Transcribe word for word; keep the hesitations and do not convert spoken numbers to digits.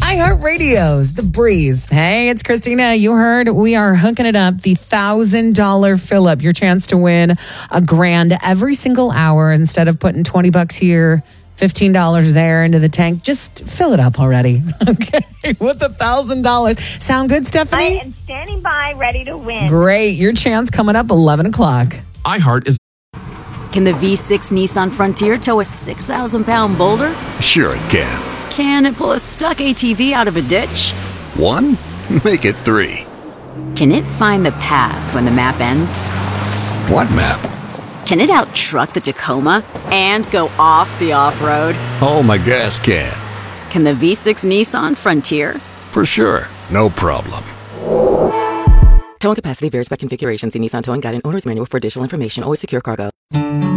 iHeartRadio's The Breeze. Hey, it's Christina. You heard we are hooking it up. The one thousand dollars fill-up. Your chance to win a grand every single hour instead of putting twenty bucks here, fifteen dollars there into the tank. Just fill it up already. Okay, with a one thousand dollars. Sound good, Stephanie? I am standing by, ready to win. Great. Your chance coming up eleven o'clock. iHeart is... Can the V six Nissan Frontier tow a six thousand pound boulder? Sure it can. Can it pull a stuck A T V out of a ditch? One? Make it three. Can it find the path when the map ends? What map? Can it out-truck the Tacoma and go off the off-road? Oh, my gas can. Can the V six Nissan Frontier? For sure. No problem. Towing capacity varies by configuration. See Nissan Towing Guide and Owner's Manual for additional information. Always secure cargo.